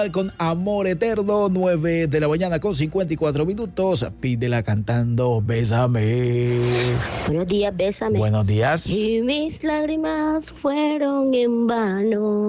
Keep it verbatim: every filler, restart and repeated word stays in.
con Amor Eterno, nueve de la mañana con cincuenta y cuatro minutos. Pídela cantando Bésame. Buenos días, bésame. Buenos días. Y mis lágrimas fueron en vano.